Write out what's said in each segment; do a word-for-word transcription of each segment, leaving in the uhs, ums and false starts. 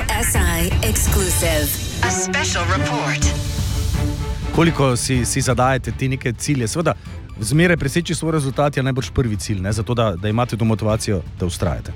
S I exclusive. A special report. Koliko si, si zadajate ti neke cilje? Seveda, zmeraj preseči svoj rezultat je najbolj prvi cilj, ne? Zato da, da imate to motivacijo, da ustrajate.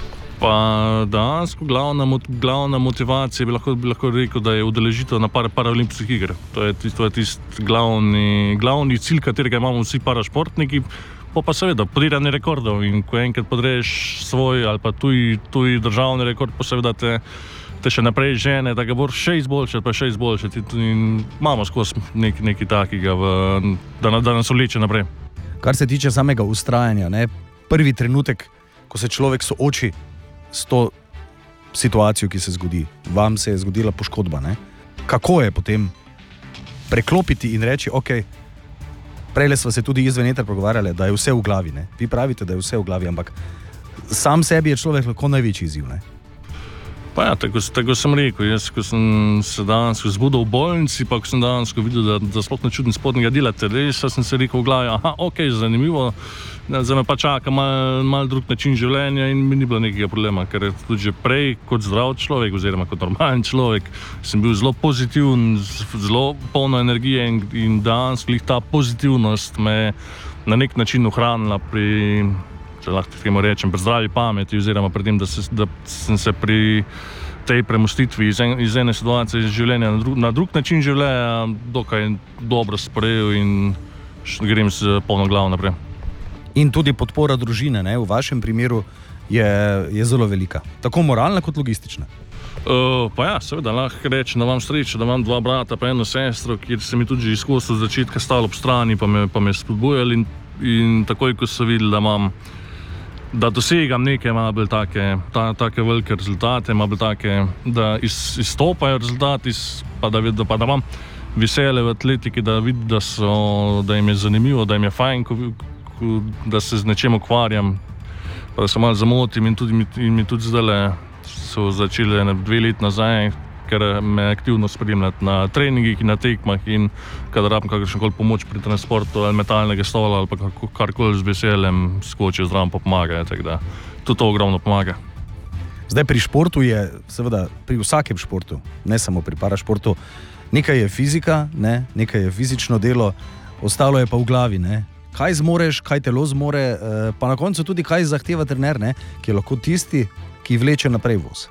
Pa dejansko glavna, glavna motivacija bi lahko, bi lahko rekel, da je udeležitev na par, paraolimpijskih iger. To je tisti tist glavni, glavni cilj, katerega imamo vsi parašportniki. Pa pa seveda, podiranje rekordov, in ko enkrat podreješ svoj ali pa tuj, tuj državni rekord, pa seveda te, te še naprej žene, da ga boš še izboljšati, pa še izboljšati. In imamo skozi nek, nekaj takega, v, da, da nas vleče naprej. Kar se tiče samega ustrajanja, ne? Prvi trenutek, ko se človek sooči s to situacijo, ki se zgodi, vam se je zgodila poškodba, ne? Kako je potem preklopiti in reči, ok, prejle sva se tudi izven etra pogovarjali, da je vse v glavi, ne? Vi pravite, da je vse v glavi, ampak sam sebi je človek lahko največji izziv, ne? Pa ja, tako, tako sem rekel, jaz, ko sem se danes zbudil v bolnici, pa ko sem danes videl, da, da sploh ne čutim spodnjega dela telesa, sem se rekel v glavi, aha, ok, zanimivo, zdaj me pa čaka mal, mal drug način življenja in mi ni bilo nekega problema, ker tudi že prej kot zdrav človek oziroma kot normalen človek sem bil zelo pozitiven, zelo polno energije in, in danes ta pozitivnost me na nek način ohranila pri, če lahko temu rečem, pri zdravi pameti oziroma pri tem, da, se, da sem se pri tej premostitvi iz, en, iz ene situacije življenja na drug, na drug način življenja dokaj dobro sprejel in grem z polno glavo naprej. In tudi podpora družine, ne, v vašem primeru je, je zelo velika. Tako moralna kot logistična. Uh, pa ja, seveda, lahko rečem, da imam srečo, da imam dva brata pa eno sestro, kjer se mi tudi že izkost od začetka stalo ob strani, pa me, pa me spodbujali in, in takoj, ko so videli, da imam, da dosegam neke malo bolj take, ta, take velike rezultate, malo bolj take, da iz, izstopajo rezultati, pa da, da, pa da imam veselje v atletiki, da vidim, da, so, da jim je zanimivo, da jim je fajn, ko, da se z nečem ukvarjam, pa da se malo zamotim in, tudi, in mi tudi zdaj so začeli dve leti nazaj, ker me aktivno spremljati na treningih in na tekmah in kadar rabim kakršnokoli pomoč pri transportu ali metalnega stola ali pa karkoli z veseljem skočijo zraven pa pomagajo, tako da tudi to ogromno pomaga. Zdaj pri športu je, seveda pri vsakem športu, ne samo pri parašportu, nekaj je fizika, ne? Nekaj je fizično delo, ostalo je pa v glavi, ne? Kaj zmoreš, kaj telo zmore, pa na koncu tudi kaj zahteva trener, ne? Ki je lahko tisti, ki vleče naprej voz.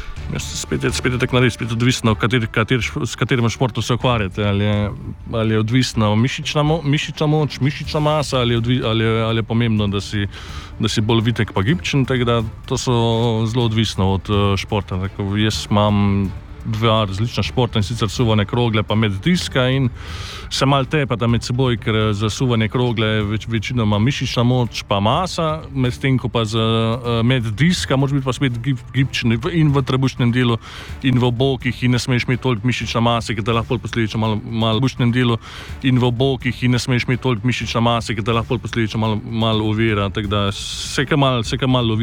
Spet je, spet je tako narediti, spet je odvisno, kater, kater, s katerim športom se ukvarjate. Ali je, ali je odvisna mišična, mo, mišična moč, mišična masa, ali je, odvi, ali je, ali je pomembno, da si, da si bolj vitek pa gibčen. Da, to so zelo odvisno od uh, športa. Tako, jaz imam dva različna športa in sicer suvanje krogle pa med diska in se malo tepata med seboj, ker za suvanje krogle več, večinoma mišična moč pa masa, medtem ko pa za uh, med diska moraš biti pa spet gib, gibčen in v trebušnem delu in v bokih in ne smeš imeti toliko mišična mase, ker te lahko posledično malo, malo v trebušnem delu in v bokih in ne smeš imeti toliko mišična mase, ker te lahko posledično malo, malo ovira, tako da se kaj malo, se kaj malo